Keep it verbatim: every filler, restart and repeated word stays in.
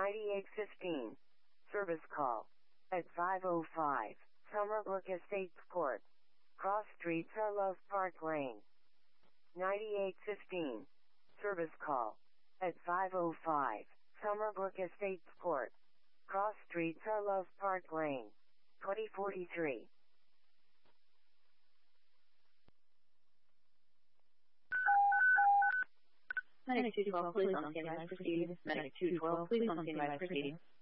ninety-eight fifteen. Service call. At five oh five. Summerbrook Estates Court. Cross Street, Love Park Lane. ninety-eight fifteen. Service call. At five oh five. Summerbrook Estates Court. Cross Street, Love Park Lane. twenty forty-three. Medic two twelve, please on standby, proceed. Medic two twelve, please on standby, proceed.